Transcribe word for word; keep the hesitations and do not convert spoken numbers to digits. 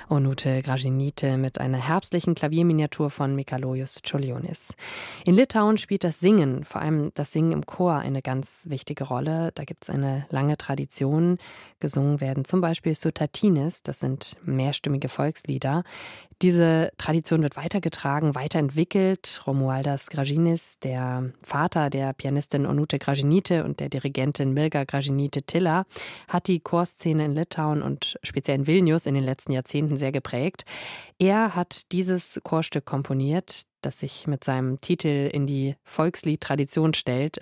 Onute Gražinytė mit einer herbstlichen Klavierminiatur von Mikalojus Čiurlionis. In Litauen spielt das Singen, vor allem das Singen im Chor, eine ganz wichtige Rolle. Da gibt es eine lange Tradition. Gesungen werden zum Beispiel Sutartinis, das sind mehrstimmige Volkslieder. Diese Tradition wird weitergetragen, weiterentwickelt. Romualdas Gražinis, der Vater der Pianistin Onute Gražinytė und der Dirigentin Milga Gražinytė-Tyla, hat die Chorszene in Litauen und speziell in Vilnius in den letzten Jahrzehnten sehr geprägt. Er hat dieses Chorstück komponiert, das sich mit seinem Titel in die Volksliedtradition stellt.